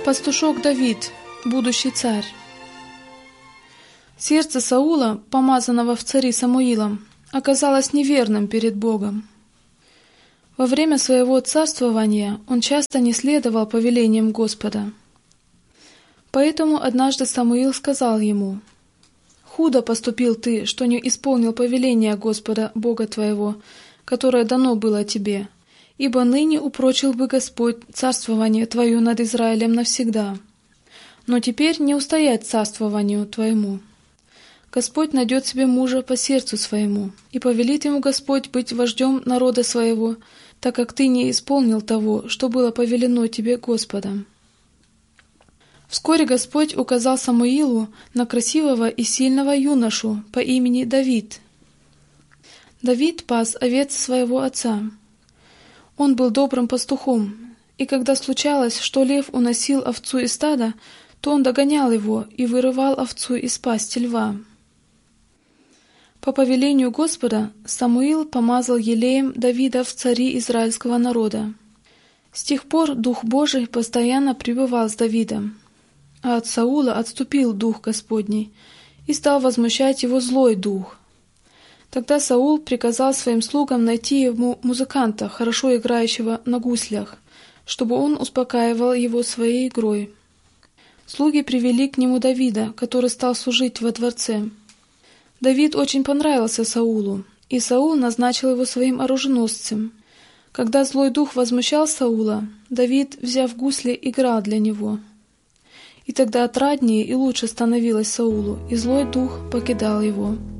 Пастушок Давид, будущий царь. Сердце Саула, помазанного в цари Самуилом, оказалось неверным перед Богом. Во время своего царствования он часто не следовал повелениям Господа. Поэтому однажды Самуил сказал ему: «Худо поступил ты, что не исполнил повеления Господа, Бога твоего, которое дано было тебе, ибо ныне упрочил бы Господь царствование твое над Израилем навсегда. Но теперь не устоять царствованию твоему. Господь найдет себе мужа по сердцу своему, и повелит ему Господь быть вождем народа своего, так как ты не исполнил того, что было повелено тебе Господом». Вскоре Господь указал Самуилу на красивого и сильного юношу по имени Давид. Давид пас овец своего отца. Он был добрым пастухом, и когда случалось, что лев уносил овцу из стада, то он догонял его и вырывал овцу из пасти льва. По повелению Господа Самуил помазал елеем Давида в цари израильского народа. С тех пор Дух Божий постоянно пребывал с Давидом, а от Саула отступил Дух Господний, и стал возмущать его злой дух. Тогда Саул приказал своим слугам найти ему музыканта, хорошо играющего на гуслях, чтобы он успокаивал его своей игрой. Слуги привели к нему Давида, который стал служить во дворце. Давид очень понравился Саулу, и Саул назначил его своим оруженосцем. Когда злой дух возмущал Саула, Давид, взяв гусли, играл для него. И тогда отраднее и лучше становилось Саулу, и злой дух покидал его.